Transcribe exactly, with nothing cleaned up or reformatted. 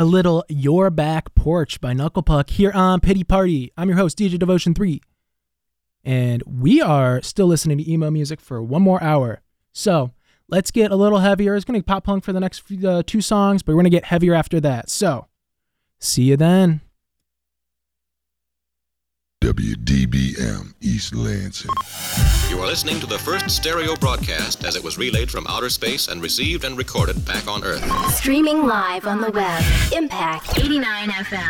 a little Your Back Porch by Knucklepuck here on Pity Party. I'm your host, D J Devotion three. And we are still listening to emo music for one more hour. So let's get a little heavier. It's going to be pop punk for the next few, uh, two songs, but we're going to get heavier after that. So see you then. W D B M East Lansing. You are listening to the first stereo broadcast as it was relayed from outer space and received and recorded back on Earth. Streaming live on the web. Impact eighty-nine F M.